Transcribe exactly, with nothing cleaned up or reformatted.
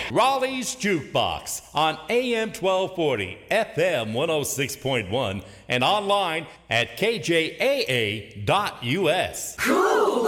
Raleigh's Jukebox on A M twelve forty, F M one oh six point one, and online at K J A A dot U S. Cool!